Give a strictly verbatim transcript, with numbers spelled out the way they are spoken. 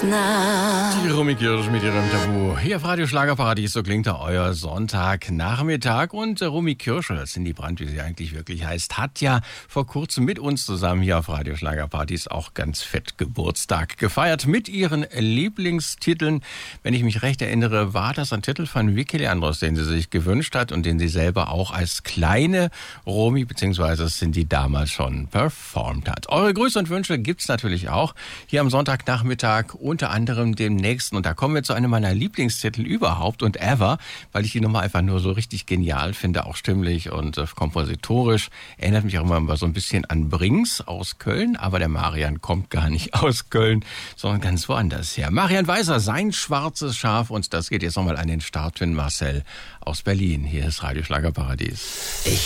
Nacht. Die Romy Kirsch mit ihrem Tabu. Hier auf Radio Schlagerparadies, so klingt da euer Sonntagnachmittag. Und äh, Romy Kirsch, oder Cindy Brandt, wie sie eigentlich wirklich heißt, hat ja vor kurzem mit uns zusammen hier auf Radio Schlagerparadies auch ganz fett Geburtstag gefeiert mit ihren Lieblingstiteln. Wenn ich mich recht erinnere, war das ein Titel von Vicky Leandros, den sie sich gewünscht hat und den sie selber auch als kleine Romy bzw. Cindy damals schon performt hat. Eure Grüße und Wünsche gibt's natürlich auch hier am Sonntagnachmittag, unter anderem dem nächsten. Und da kommen wir zu einem meiner Lieblingstitel überhaupt und ever, weil ich die Nummer einfach nur so richtig genial finde, auch stimmlich und äh, kompositorisch. Erinnert mich auch immer so ein bisschen an Brings aus Köln, aber der Marian kommt gar nicht aus Köln, sondern ganz woanders her. Marian Weiser, sein schwarzes Schaf, und das geht jetzt nochmal an den Start für Marcel aus Berlin. Hier ist Radio Schlagerparadies. Ich